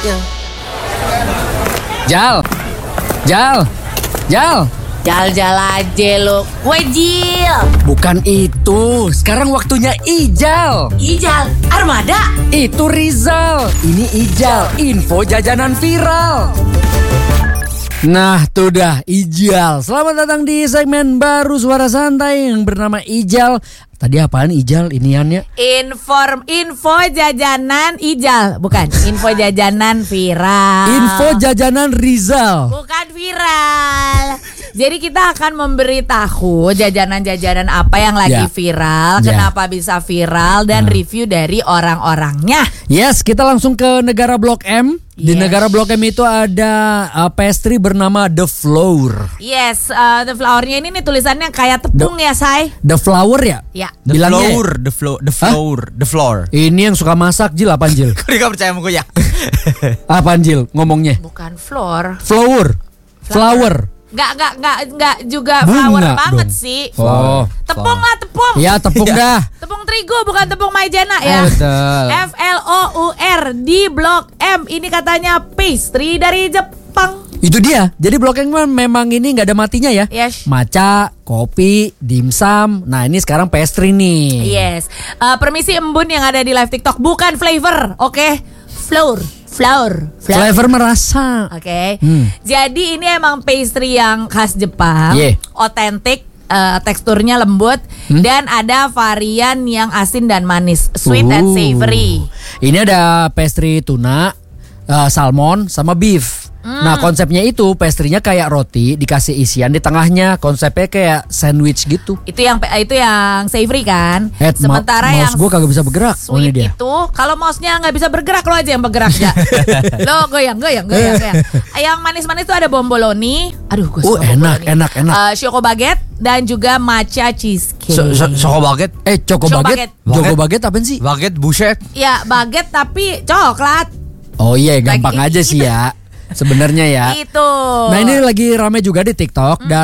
Jal. Jal aja lu. Gue Jil. Bukan itu. Sekarang waktunya Ijal. Ijal, Armada. Itu Rizal. Ini Ijal. Info jajanan viral. Nah, tuh dah Ijal. Selamat datang di segmen baru Suara Santai yang bernama Ijal. Tadi apaan Ijal iniannya? Info jajanan Ijal. Bukan, info jajanan viral. Info jajanan Rizal. Bukan viral. Jadi kita akan memberitahu jajanan-jajanan apa yang lagi viral, kenapa bisa viral, dan review dari orang-orangnya. Yes, kita langsung ke negara Blok M. Di negara Blok M itu ada pastry bernama The Flour. Yes, The Flour-nya ini nih tulisannya kayak tepung ya, Say. The Flour ya? Ya. The flour. Ini yang suka masak, Jil, apaan Jil? Kok gak percaya sama gue ya? Apaan Jil ngomongnya? Bukan flour. Flour. Nggak juga Bunga flour banget dong. sih. Oh. Tepung lah, tepung. Ya, tepung dah. Tepung terigu bukan tepung maizena ya. Betul. FLOUR di Blok M. Ini katanya pastry dari Jepang. Itu dia. Jadi Blok M memang ini nggak ada matinya ya. Yes. Matcha, kopi, dimsum. Nah, ini sekarang pastry nih. Yes. Permisi embun yang ada di live TikTok, bukan flavor, oke? Flour. Flavor merasa. Oke. Jadi ini emang pastry yang khas Jepang, otentik, teksturnya lembut, dan ada varian yang asin dan manis, sweet and savory. Ini ada pastry tuna, salmon, sama beef. Nah, konsepnya itu pastry-nya kayak roti dikasih isian di tengahnya, konsepnya kayak sandwich gitu. Itu yang savory kan. Sementara yang mouse gue kagak bisa bergerak. sweet itu kalau mouse-nya nggak bisa bergerak, lo aja yang bergerak ya. Lo goyang. Yang manis-manis itu ada bomboloni. Aduh, gue suka enak. Choco baguette dan juga matcha cheesecake. Choco baguette. Choco baguette apaan sih? Baguette buset. Ya, baguette tapi coklat. Oh iya, gampang aja sih ya. Sebenarnya ya. Itu. Nah, ini lagi rame juga di TikTok.